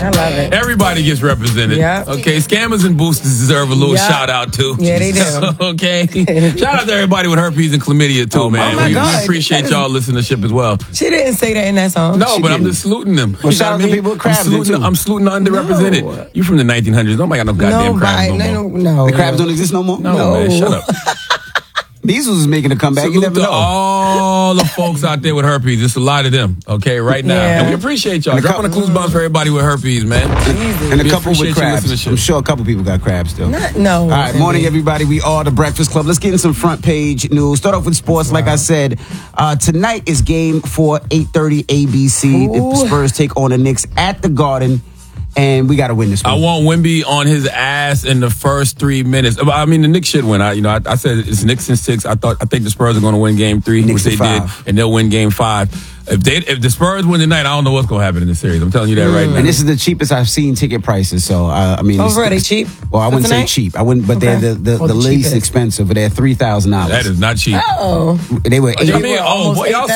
I love it. Everybody gets represented. Yeah. Okay, scammers and boosters deserve a little shout out too. Yeah, they do. Okay. Shout out to everybody with herpes and chlamydia too, man. my We God. appreciate y'all listenership as well. She didn't say that in that song. No, but I'm just saluting them. Well, shout out to people with crabs too. I'm saluting the underrepresented. You from the 1900s. Nobody got no goddamn crabs no more. No. The crabs don't exist no more? No, man, shut up. Measles is making a comeback. You Salute never to know. all the folks out there with herpes. It's a lot of them, okay, right now. Yeah. And we appreciate y'all. Dropping a clues bomb for everybody with herpes, man. And a We couple appreciate with your crabs. listenership. I'm sure a couple people got crabs still. No. All right, morning, everybody. We are the Breakfast Club. Let's get in some front page news. Start off with sports. Like I said, tonight is game 4, 8:30 ABC. The Spurs take on the Knicks at the Garden, and we got to win this one. I want Wemby on his ass in the first 3 minutes. I mean, the Knicks should win. I said it's Knicks in 6. I think the Spurs are going to win game 3, Knicks which they in did, 5. and they'll win game 5. If the Spurs win tonight, I don't know what's going to happen in the series. I'm telling you that right now. And this is the cheapest I've seen ticket prices. So I mean, Overall, they cheap? Well, I wouldn't say Tonight? cheap. I wouldn't, but Okay. they're the The least cheapest. expensive. They're $3,000. That is not cheap. Oh. They were I mean, almost boy, y'all